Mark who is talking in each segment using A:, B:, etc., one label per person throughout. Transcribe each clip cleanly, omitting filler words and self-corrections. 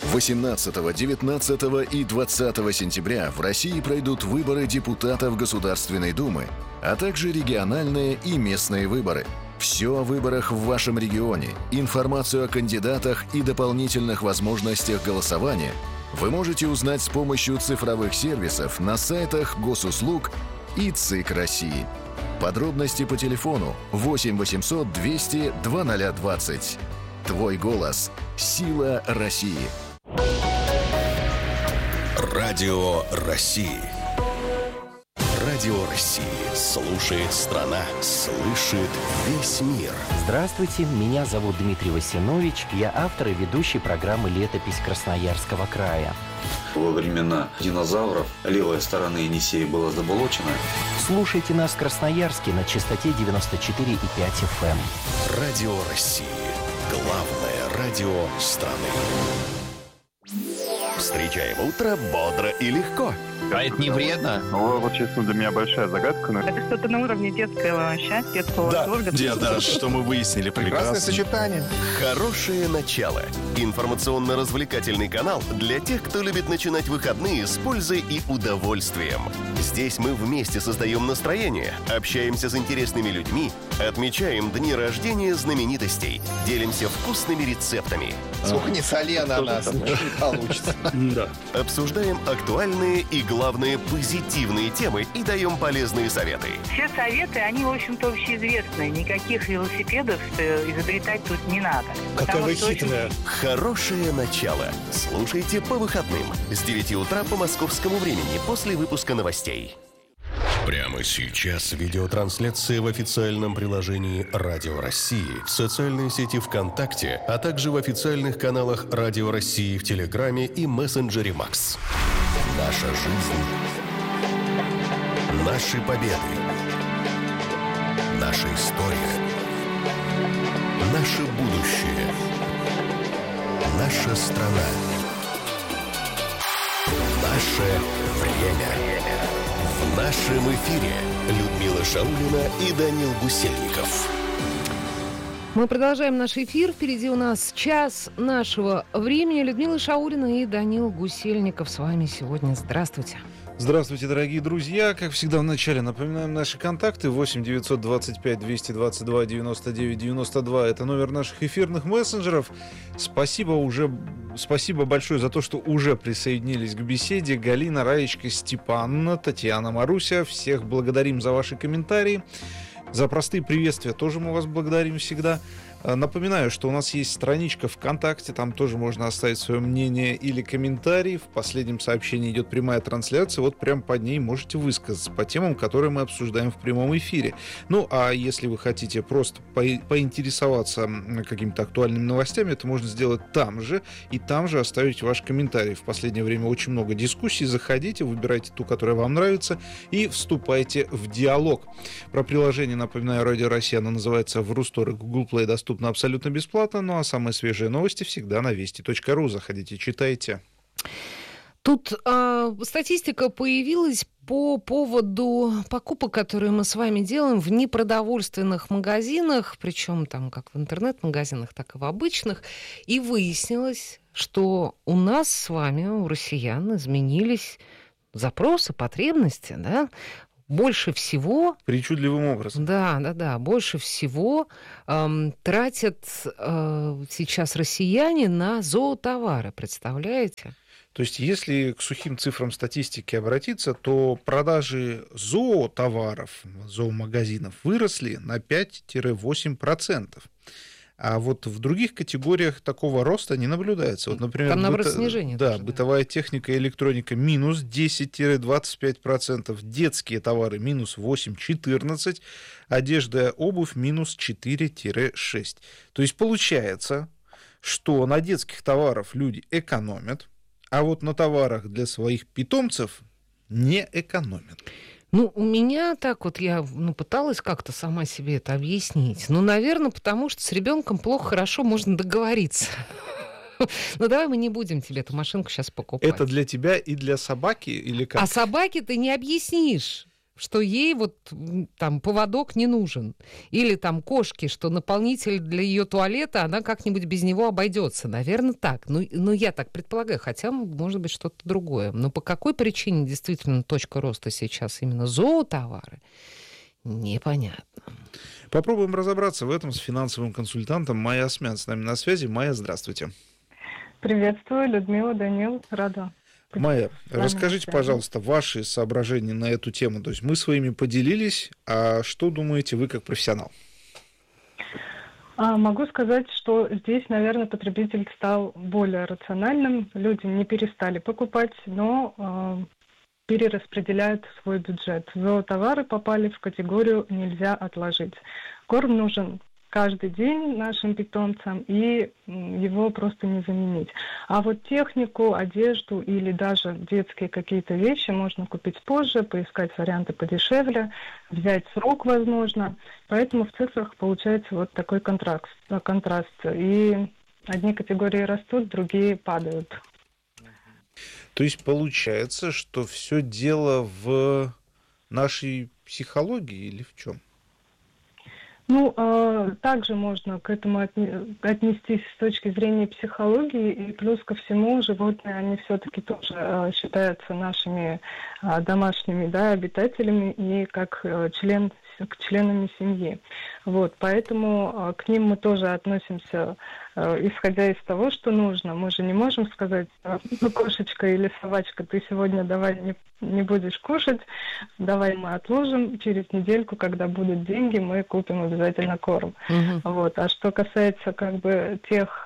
A: 18, 19 и 20 сентября в России пройдут выборы депутатов Государственной Думы, а также региональные и местные выборы. Все о выборах в вашем регионе, информацию о кандидатах и дополнительных возможностях голосования вы можете узнать с помощью цифровых сервисов на сайтах Госуслуг и ЦИК России. Подробности по телефону 8 800 200 2020. Твой голос – сила России.
B: Радио России. Радио России. Слушает страна. Слышит весь мир.
C: Здравствуйте, меня зовут Дмитрий Васинович. Я автор и ведущий программы «Летопись Красноярского края».
D: Во времена динозавров левая сторона Енисея была заболочена.
C: Слушайте нас в Красноярске на частоте 94,5 FM.
B: Радио России. Главное радио страны. Встречаем утро бодро и легко.
E: А это не вредно?
F: Вот, честно, для меня большая загадка.
G: Это что-то на уровне детского счастья, детского восторга.
E: Да, что мы выяснили.
H: Прекрасное сочетание.
B: Хорошее начало. Информационно-развлекательный канал для тех, кто любит начинать выходные с пользой и удовольствием. Здесь мы вместе создаем настроение, общаемся с интересными людьми, отмечаем дни рождения знаменитостей, делимся вкусными рецептами.
H: Сколько не соли ананас, не получится.
B: Обсуждаем актуальные и, главное, позитивные темы и даем полезные советы.
G: Все советы, они, в общем-то, общеизвестные. Никаких велосипедов изобретать тут не надо.
H: Какая вы хитрая.
B: Хорошее начало. Слушайте по выходным с 9 утра по московскому времени после выпуска новостей. Прямо сейчас видеотрансляция в официальном приложении Радио России, в социальной сети ВКонтакте, а также в официальных каналах Радио России в Телеграме и мессенджере Макс. Наша жизнь. Наши победы. Наша история. Наше будущее. Наша страна. Наше время. В нашем эфире Людмила Шаулина и Данил Гусельников.
I: Мы продолжаем наш эфир. Впереди у нас час нашего времени. Людмила Шаулина и Данил Гусельников с вами сегодня. Здравствуйте.
J: Здравствуйте, дорогие друзья. Как всегда в начале напоминаем наши контакты. 8 925 222 99 92. Это номер наших эфирных мессенджеров. Спасибо большое за то, что уже присоединились к беседе. Галина, Раечка, Степан, Татьяна, Маруся. Всех благодарим за ваши комментарии. За простые приветствия тоже мы вас благодарим всегда. Напоминаю, что у нас есть страничка ВКонтакте, там тоже можно оставить свое мнение или комментарий. В последнем сообщении идет прямая трансляция, вот прям под ней можете высказаться по темам, которые мы обсуждаем в прямом эфире. Ну, а если вы хотите просто поинтересоваться какими-то актуальными новостями, это можно сделать там же, и там же оставить ваш комментарий. В последнее время очень много дискуссий, заходите, выбирайте ту, которая вам нравится, и вступайте в диалог. Про приложение, напоминаю, Радио Россия, оно называется в Рустор и Google Play, доступно абсолютно бесплатно, ну а самые свежие новости всегда на вести.ру. Заходите, читайте.
I: Тут статистика появилась по поводу покупок, которые мы с вами делаем в непродовольственных магазинах, причем там как в интернет-магазинах, так и в обычных. И выяснилось, что у нас с вами, у россиян, изменились запросы, потребности, да? Больше всего...
J: Причудливым образом.
I: Да. Больше всего тратят сейчас россияне на зоотовары, представляете?
J: То есть, если к сухим цифрам статистики обратиться, то продажи зоотоваров, зоомагазинов выросли на 5-8%. А вот в других категориях такого роста не наблюдается. Вот, например,
I: там наоборот снижение.
J: Да, бытовая техника и электроника минус 10-25%, детские товары минус 8-14%, одежда и обувь минус 4-6%. То есть получается, что на детских товарах люди экономят, а вот на товарах для своих питомцев не экономят.
I: Ну, у меня так вот, я пыталась как-то сама себе это объяснить. Ну, наверное, потому что с ребенком плохо, хорошо можно договориться. Ну, давай мы не будем тебе эту машинку сейчас покупать.
J: Это для тебя и для собаки или как?
I: А собаке ты не объяснишь. что ей вот там поводок не нужен. Или там кошки, что наполнитель для ее туалета, она как-нибудь без него обойдется. Наверное, так. Ну, я так предполагаю, хотя, может быть, что-то другое. Но по какой причине действительно точка роста сейчас именно зоотовары, непонятно.
J: Попробуем разобраться в этом с финансовым консультантом Майя Осмян. С нами на связи. Майя, здравствуйте.
K: Приветствую, Людмила, Данил, рада.
J: Майя, расскажите, пожалуйста, ваши соображения на эту тему. То есть мы своими поделились, а что думаете вы как профессионал?
K: Могу сказать, что здесь, наверное, потребитель стал более рациональным. Люди не перестали покупать, но перераспределяют свой бюджет. Зоотовары попали в категорию «нельзя отложить». Корм нужен каждый день нашим питомцам, и его просто не заменить. А вот технику, одежду или даже детские какие-то вещи можно купить позже, поискать варианты подешевле, взять срок, возможно. Поэтому в цифрах получается вот такой контраст. И одни категории растут, другие падают.
J: То есть получается, что все дело в нашей психологии или в чем?
K: Ну, также можно к этому отнестись с точки зрения психологии, и плюс ко всему животные, они все-таки тоже считаются нашими домашними, да, обитателями и как членами семьи. Вот, поэтому к ним мы тоже относимся, исходя из того, что нужно. Мы же не можем сказать: ну, кошечка или собачка, ты сегодня давай не будешь кушать, давай мы отложим, через недельку, когда будут деньги, мы купим обязательно корм. Вот. А что касается как бы тех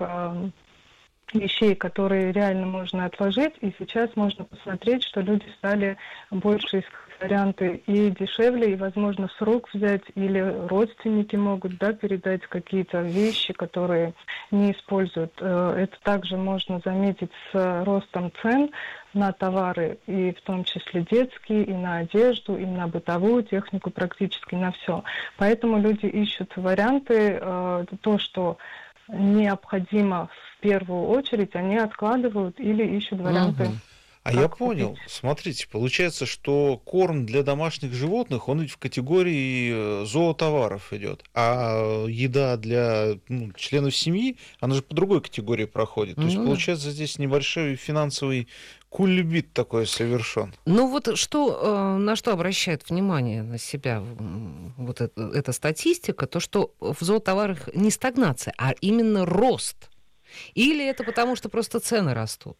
K: вещей, которые реально можно отложить, и сейчас можно посмотреть, что люди стали больше искать варианты и дешевле, и, возможно, срок взять, или родственники могут, да, передать какие-то вещи, которые не используют. Это также можно заметить с ростом цен на товары, и в том числе детские, и на одежду, и на бытовую технику, практически на все. Поэтому люди ищут варианты, то, что необходимо в первую очередь, они откладывают или ищут варианты.
J: А я понял. Смотрите, получается, что корм для домашних животных, он ведь в категории зоотоваров идет, а еда для членов семьи, она же по другой категории проходит. То есть, получается, здесь небольшой финансовый кульбит такой совершен.
I: Ну вот что, на что обращает внимание на себя вот эта статистика, то, что в зоотоварах не стагнация, а именно рост. Или это потому, что просто цены растут?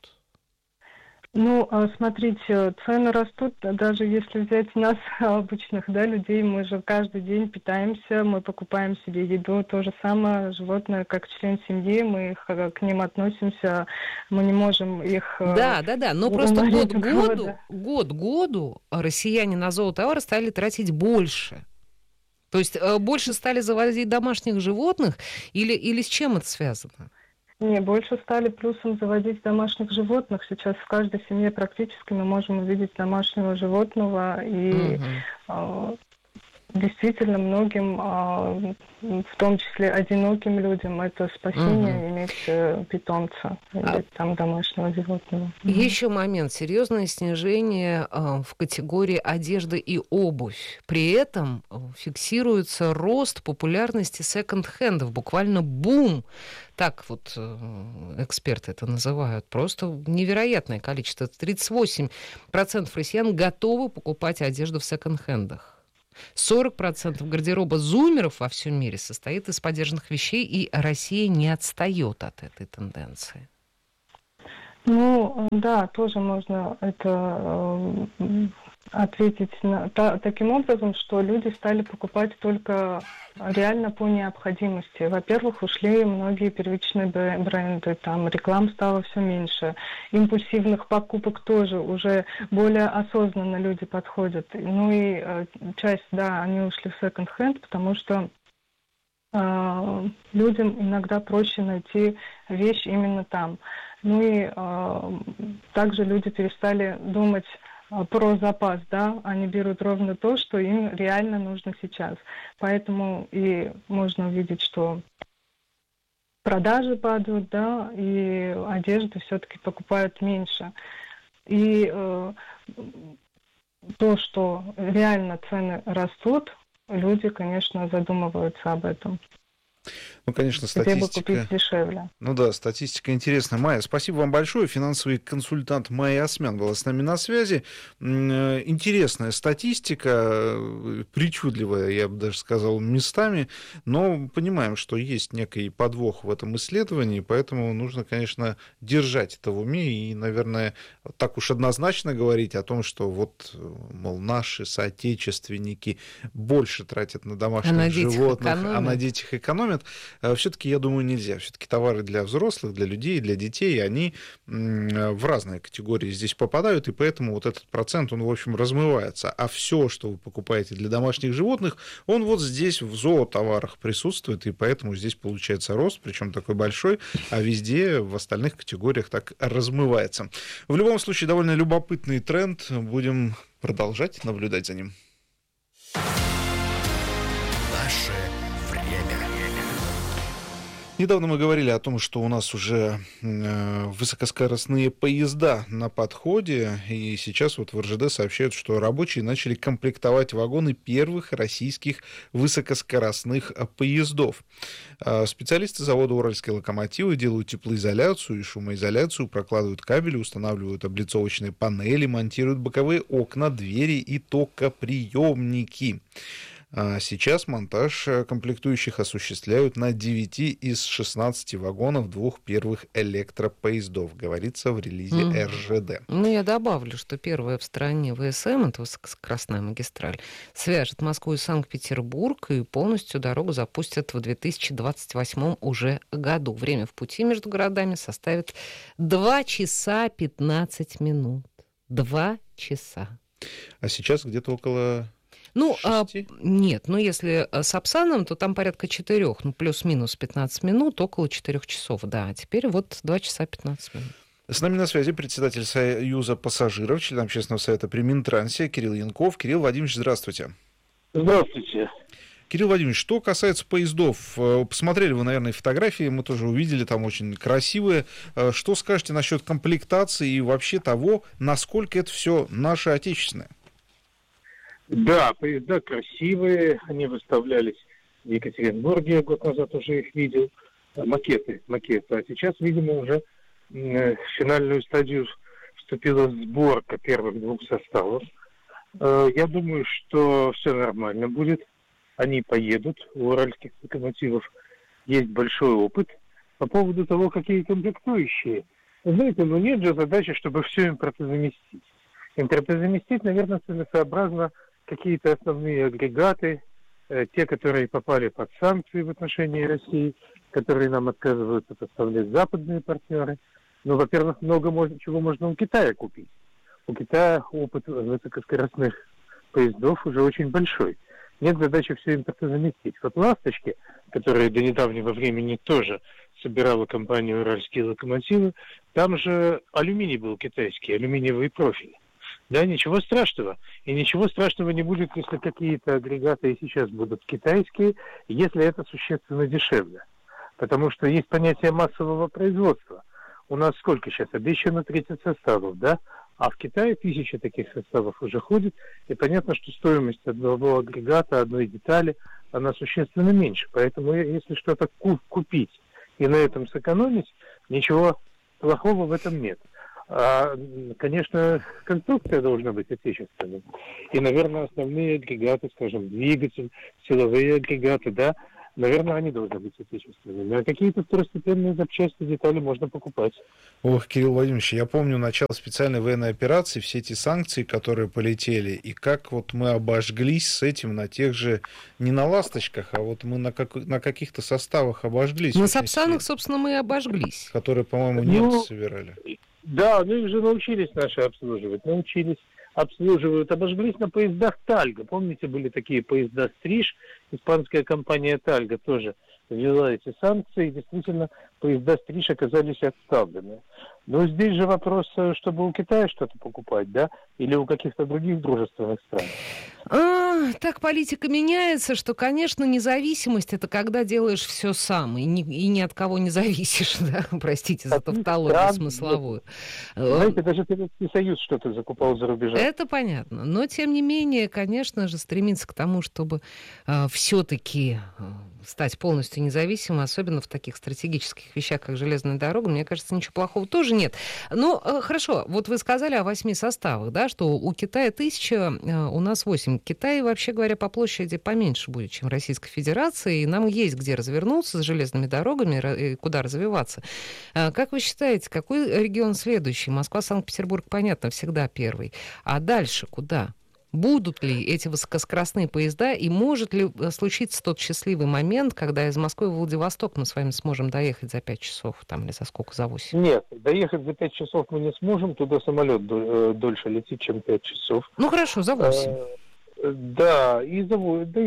K: Ну, смотрите, цены растут, даже если взять нас, обычных, да, людей, мы же каждый день питаемся, мы покупаем себе еду, то же самое животное, как член семьи, мы к ним относимся, мы не можем их...
I: Да, но просто год году россияне на зоотовары стали тратить больше. То есть больше стали завозить домашних животных, или с чем это связано?
K: Не, больше стали плюсом заводить домашних животных. Сейчас в каждой семье практически мы можем увидеть домашнего животного. И действительно многим, в том числе одиноким людям, это спасение иметь питомца или там домашнего животного.
I: Еще момент. Серьезное снижение в категории одежда и обувь. При этом фиксируется рост популярности секонд-хендов. Буквально бум. Так вот эксперты это называют. Просто невероятное количество. 38% россиян готовы покупать одежду в секонд-хендах. 40% гардероба зумеров во всем мире состоит из подержанных вещей, и Россия не отстает от этой тенденции.
K: Ну, да, тоже можно это ответить таким образом, что люди стали покупать только реально по необходимости. Во-первых, ушли многие первичные бренды, там реклам стало все меньше, импульсивных покупок тоже уже более осознанно люди подходят. Ну и часть, да, они ушли в секонд-хенд, потому что людям иногда проще найти вещь именно там. Ну и также люди перестали думать про запас, да, они берут ровно то, что им реально нужно сейчас. Поэтому и можно увидеть, что продажи падают, да, и одежды все-таки покупают меньше. И то, что реально цены растут, люди, конечно, задумываются об этом.
J: Ну, конечно,
K: Где бы
J: статистика...
K: купить дешевле.
J: Ну да, статистика интересная. Майя, спасибо вам большое. Финансовый консультант Майя Осмян была с нами на связи. Интересная статистика, причудливая, я бы даже сказал, местами, но понимаем, что есть некий подвох в этом исследовании, поэтому нужно, конечно, держать это в уме и, наверное, так уж однозначно говорить о том, что вот, мол, наши соотечественники больше тратят на домашних животных, а на детях экономят. Все-таки, я думаю, нельзя. Все-таки товары для взрослых, для людей, для детей, они в разные категории здесь попадают, и поэтому вот этот процент, он, в общем, размывается. А все, что вы покупаете для домашних животных, он вот здесь в зоотоварах присутствует, и поэтому здесь получается рост, причем такой большой, а везде в остальных категориях так размывается. В любом случае, довольно любопытный тренд. Будем продолжать наблюдать за ним. Недавно мы говорили о том, что у нас уже высокоскоростные поезда на подходе, и сейчас вот в РЖД сообщают, что рабочие начали комплектовать вагоны первых российских высокоскоростных поездов. Специалисты завода «Уральские локомотивы» делают теплоизоляцию и шумоизоляцию, прокладывают кабели, устанавливают облицовочные панели, монтируют боковые окна, двери и токоприемники. Сейчас монтаж комплектующих осуществляют на 9 из 16 вагонов двух первых электропоездов, говорится в релизе РЖД.
I: Ну, я добавлю, что первая в стране ВСМ, это высокоскоростная магистраль, свяжет Москву и Санкт-Петербург и полностью дорогу запустят в 2028 уже году. Время в пути между городами составит 2 часа 15 минут. 2 часа.
J: А сейчас где-то около...
I: Ну, нет, ну если с Апсаном, то там порядка 4, ну, плюс-минус 15 минут, около 4 часов, да. А теперь вот 2 часа 15 минут.
J: С нами на связи председатель Союза пассажиров, член общественного совета при Минтрансе Кирилл Янков. Кирилл Владимирович, здравствуйте.
L: Здравствуйте.
J: Кирилл Владимирович, что касается поездов, посмотрели вы, наверное, фотографии, мы тоже увидели, там очень красивые. Что скажете насчет комплектации и вообще того, насколько это все наше отечественное?
L: Да, поезда красивые, они выставлялись в Екатеринбурге, год назад уже их видел, макеты. А сейчас, видимо, уже в финальную стадию вступила сборка первых 2 составов. Я думаю, что все нормально будет, они поедут, у уральских локомотивов есть большой опыт. По поводу того, какие комплектующие, знаете, ну нет же задачи, чтобы все импортозаместить. Импортозаместить, наверное, целесообразно какие-то основные агрегаты, те, которые попали под санкции в отношении России, которые нам отказываются поставлять западные партнеры. Но, во-первых, много чего можно у Китая купить. У Китая опыт высокоскоростных поездов уже очень большой. Нет задачи все импортозаместить. Вот «Ласточки», которые до недавнего времени тоже собирала компания «Уральские локомотивы», там же алюминий был китайский, алюминиевый профиль. Да, ничего страшного. И ничего страшного не будет, если какие-то агрегаты и сейчас будут китайские, если это существенно дешевле. Потому что есть понятие массового производства. У нас сколько сейчас? Обещано 30 составов, да? А в Китае 1000 таких составов уже ходит. И понятно, что стоимость одного агрегата, одной детали, она существенно меньше. Поэтому если что-то купить и на этом сэкономить, ничего плохого в этом нет. Конечно, конструкция должна быть отечественной. И, наверное, основные агрегаты, скажем, двигатель, силовые агрегаты, да, наверное, они должны быть отечественными. А какие-то второстепенные запчасти, детали можно покупать.
J: Ох, Кирилл Владимирович, я помню начало специальной военной операции, все эти санкции, которые полетели, и как вот мы обожглись с этим на тех же, не на «Ласточках», а вот мы на каких-то составах обожглись.
I: На Сапсанах, собственно, мы и обожглись.
J: Которые, по-моему, немцы собирали.
L: Да, ну их же научились наши обслуживать, обслуживают, обожглись на поездах «Тальга». Помните, были такие поезда «Стриж», испанская компания «Тальга» тоже ввела эти санкции, действительно поезда стриж оказались отставлены. Но здесь же вопрос, чтобы у Китая что-то покупать, да, или у каких-то других дружественных стран.
I: Так политика меняется, что, конечно, независимость — это когда делаешь все сам и ни от кого не зависишь, да? Простите за тавтологию смысловую.
L: Знаете, даже Советский Союз что-то закупал за рубежом.
I: Это понятно. Но, тем не менее, конечно же, стремиться к тому, чтобы все-таки стать полностью независимым, особенно в таких стратегических вещах, как железная дорога, мне кажется, ничего плохого тоже нет. Но хорошо, вот вы сказали о 8 составах, да, что у Китая 1000, у нас 8. Китай, вообще говоря, по площади поменьше будет, чем Российская Федерация, и нам есть где развернуться с железными дорогами и куда развиваться. Как вы считаете, какой регион следующий? Москва, Санкт-Петербург, понятно, всегда первый. А дальше куда? Будут ли эти высокоскоростные поезда, и может ли случиться тот счастливый момент, когда из Москвы в Владивосток мы с вами сможем доехать за 5 часов, там, или за сколько, за 8?
L: Нет, доехать за 5 часов мы не сможем, туда самолет дольше летит, чем 5 часов.
I: Ну хорошо, за 8.
L: Да, и за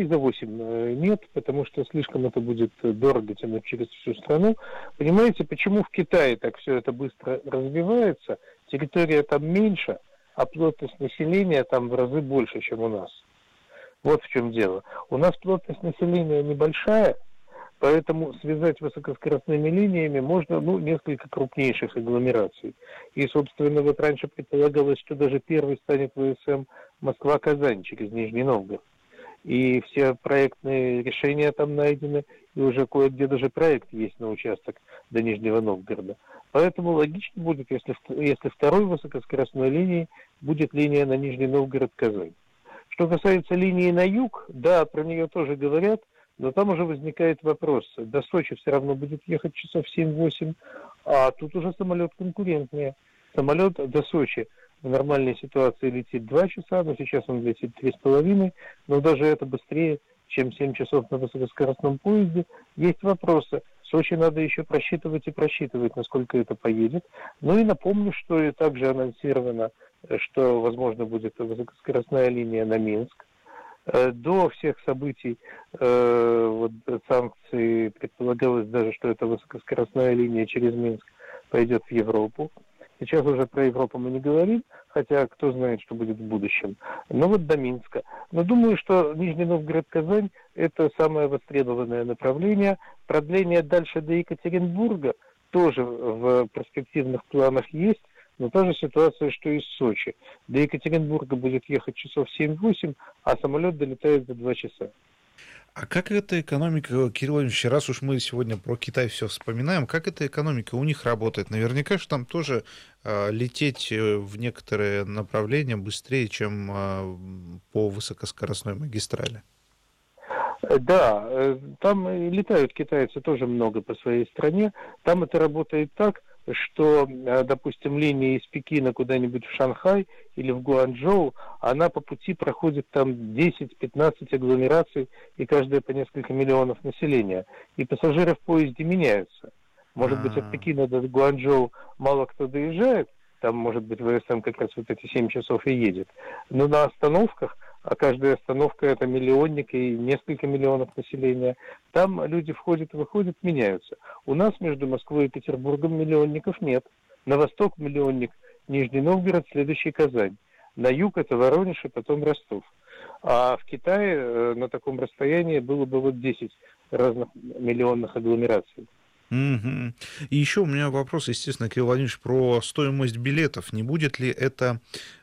L: 8 нет, потому что слишком это будет дорого тянуть через всю страну. Понимаете, почему в Китае так все это быстро развивается? Территория там меньше, а плотность населения там в разы больше, чем у нас. Вот в чем дело. У нас плотность населения небольшая, поэтому связать высокоскоростными линиями можно, несколько крупнейших агломераций. И, собственно, вот раньше предполагалось, что даже первый станет ВСМ Москва-Казань через Нижний Новгород. И все проектные решения там найдены, и уже кое-где даже проект есть на участок до Нижнего Новгорода. Поэтому логично будет, если второй высокоскоростной линией будет линия на Нижний Новгород-Казань. Что касается линии на юг, да, про нее тоже говорят, но там уже возникает вопрос. До Сочи все равно будет ехать часов 7-8, а тут уже самолет конкурентнее. Самолет до Сочи в нормальной ситуации летит 2 часа, но сейчас он летит 3,5, но даже это быстрее, чем 7 часов на высокоскоростном поезде. Есть вопросы. Сочи надо еще просчитывать и просчитывать, насколько это поедет. Ну и напомню, что и также анонсировано, что, возможно, будет высокоскоростная линия на Минск. До всех событий санкций предполагалось даже, что эта высокоскоростная линия через Минск пойдет в Европу. Сейчас уже про Европу мы не говорим, хотя кто знает, что будет в будущем. Но вот до Минска. Но думаю, что Нижний Новгород-Казань – это самое востребованное направление. Продление дальше до Екатеринбурга тоже в перспективных планах есть, но та же ситуация, что и с Сочи. До Екатеринбурга будет ехать часов 7-8, а самолет долетает за 2 часа.
J: А как эта экономика, Кирилл Владимирович, раз уж мы сегодня про Китай все вспоминаем, как эта экономика у них работает? Наверняка же там тоже лететь в некоторые направления быстрее, чем по высокоскоростной магистрали.
L: Да, там летают китайцы тоже много по своей стране. Там это работает так, что, допустим, линия из Пекина куда-нибудь в Шанхай или в Гуанчжоу, она по пути проходит там 10-15 агломераций, и каждая по несколько миллионов населения. И пассажиры в поезде меняются. Может быть, от Пекина до Гуанчжоу мало кто доезжает, там, может быть, ВСМ как раз вот эти 7 часов и едет. Но на остановках, а каждая остановка это миллионник и несколько миллионов населения, там люди входят и выходят, меняются. У нас между Москвой и Петербургом миллионников нет. На восток миллионник Нижний Новгород, следующий Казань. На юг это Воронеж и потом Ростов. А в Китае на таком расстоянии было бы вот 10 разных миллионных агломераций.
J: Угу. И еще у меня вопрос, естественно, Кирилл Владимирович, про стоимость билетов. Не будет ли это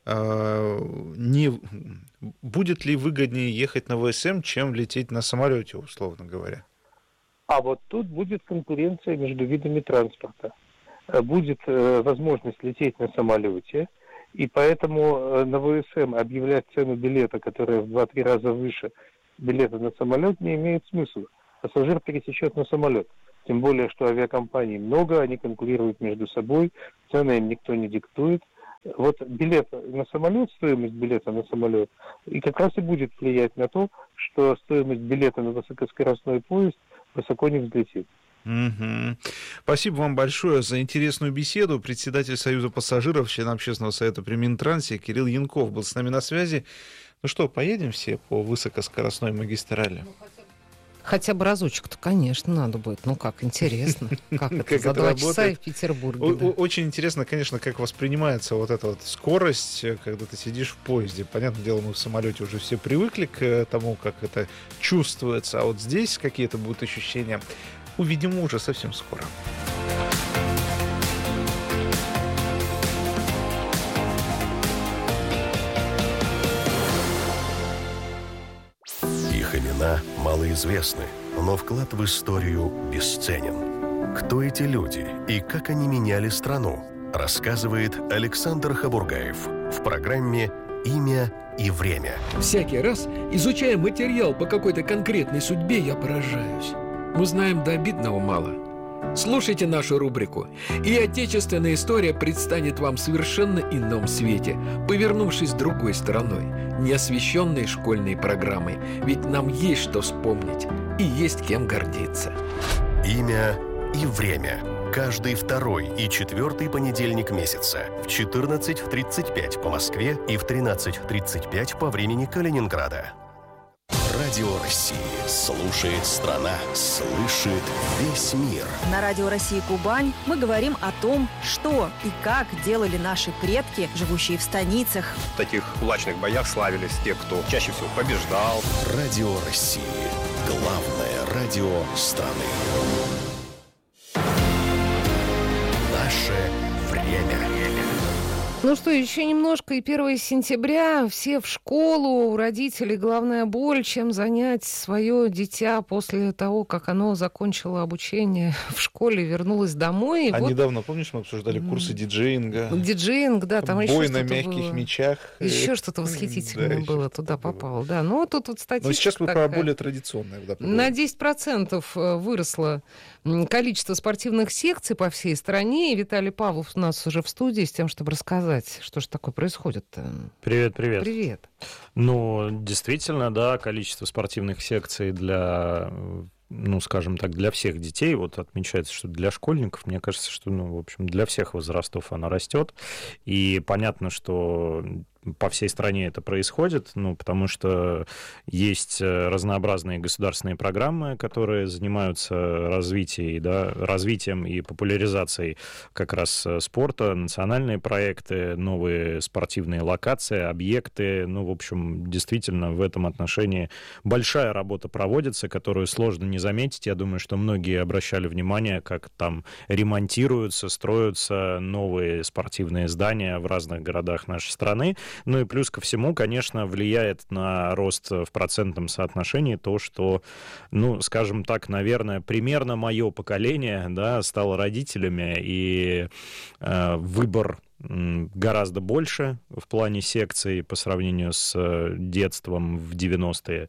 J: будет ли выгоднее ехать на ВСМ, чем лететь на самолете, условно говоря?
L: А вот тут будет конкуренция между видами транспорта. Будет возможность лететь на самолете, и поэтому на ВСМ объявлять цену билета, которая в 2-3 раза выше билета на самолет, не имеет смысла. Пассажир пересечет на самолет. Тем более, что авиакомпаний много, они конкурируют между собой, цены им никто не диктует. Вот билет на самолет, стоимость билета на самолет, и как раз и будет влиять на то, что стоимость билета на высокоскоростной поезд высоко не взлетит.
J: Угу. Спасибо вам большое за интересную беседу. Председатель Союза пассажиров, член Общественного совета при Минтрансе Кирилл Янков был с нами на связи. Ну что, поедем все по высокоскоростной магистрали?
I: Хотя бы разочек-то, конечно, надо будет. Ну как, интересно. Как это за 2 часа в Петербурге.
J: Очень интересно, конечно, как воспринимается вот эта вот скорость, когда ты сидишь в поезде. Понятное дело, мы в самолете уже все привыкли к тому, как это чувствуется. А вот здесь какие-то будут ощущения. Увидим уже совсем скоро.
B: Их имена малоизвестны, но вклад в историю бесценен. Кто эти люди и как они меняли страну, рассказывает Александр Хабургаев в программе «Имя и время».
M: Всякий раз, изучая материал по какой-то конкретной судьбе, я поражаюсь. Мы знаем до обидного мало. Слушайте нашу рубрику, и отечественная история предстанет вам в совершенно ином свете, повернувшись другой стороной, не освещенной школьной программой. Ведь нам есть что вспомнить и есть кем гордиться.
B: Имя и время. Каждый 2-й и 4-й понедельник месяца в 14:35 по Москве и в 13:35 по времени Калининграда. Радио России. Слушает страна. Слышит весь мир.
N: На Радио России Кубань мы говорим о том, что и как делали наши предки, живущие в станицах.
O: В таких кулачных боях славились те, кто чаще всего побеждал.
B: Радио России. Главное радио страны. Наше время.
I: Ну что, еще немножко, и 1 сентября, все в школу, у родителей главная боль, чем занять свое дитя после того, как оно закончило обучение в школе, вернулось домой.
J: А вот... недавно, помнишь, мы обсуждали курсы диджеинга?
I: Диджеинг, да, там
J: бой
I: еще
J: на
I: что-то
J: мягких
I: было.
J: Мячах.
I: Еще что-то восхитительное было, туда попало, да. Ну, тут вот статистика.
J: Но сейчас мы
I: такая.
J: про более традиционное.
I: На 10% выросло количество спортивных секций по всей стране, и Виталий Павлов у нас уже в студии с тем, чтобы рассказать, что же такое происходит-то.
P: Привет.
I: Привет.
P: Ну, действительно, да, количество спортивных секций для, ну, скажем так, для всех детей, вот отмечается, что для школьников, мне кажется, что, ну, в общем, для всех возрастов она растет, и понятно, что по всей стране это происходит, ну, потому что есть разнообразные государственные программы, которые занимаются развитием и популяризацией как раз спорта, национальные проекты, новые спортивные локации, объекты. Ну, в общем, действительно, в этом отношении большая работа проводится, которую сложно не заметить. Я думаю, что многие обращали внимание, как там ремонтируются, строятся новые спортивные здания в разных городах нашей страны. Ну и плюс ко всему, конечно, влияет на рост в процентном соотношении то, что, ну, скажем так, наверное, примерно мое поколение, да, стало родителями, и выбор гораздо больше в плане секций по сравнению с детством в 90-е.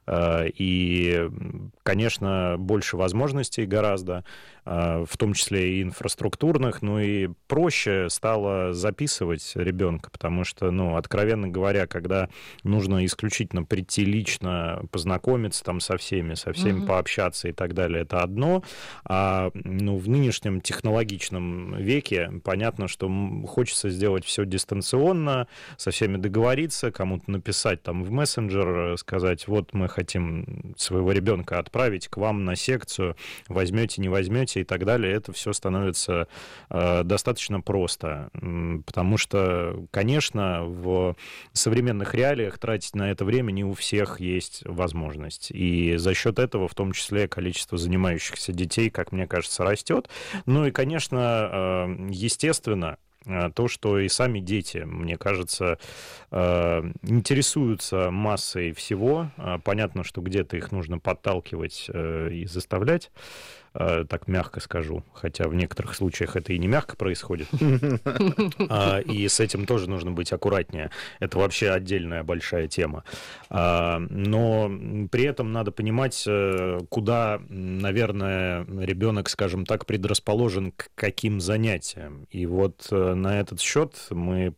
P: И, конечно, больше возможностей гораздо, в том числе и инфраструктурных, ну и проще стало записывать ребенка, потому что, ну, откровенно говоря, когда нужно исключительно прийти лично, познакомиться там со всеми пообщаться и так далее, это одно, а, ну, в нынешнем технологичном веке понятно, что хочется сделать все дистанционно, со всеми договориться, кому-то написать там в мессенджер, сказать, вот мы хотим своего ребенка отправить к вам на секцию, возьмете, не возьмете и так далее. Это все становится достаточно просто, потому что, конечно, в современных реалиях тратить на это время не у всех есть возможность. И за счет этого, в том числе, количество занимающихся детей, как мне кажется, растет. Ну и, конечно, естественно, то, что и сами дети, мне кажется, интересуются массой всего. Понятно, что где-то их нужно подталкивать и заставлять, так мягко скажу, хотя в некоторых случаях это и не мягко происходит. И с этим тоже нужно быть аккуратнее. Это вообще отдельная большая тема. Но при этом надо понимать, куда, наверное, ребенок, скажем так, предрасположен к каким занятиям. И вот на этот счет мы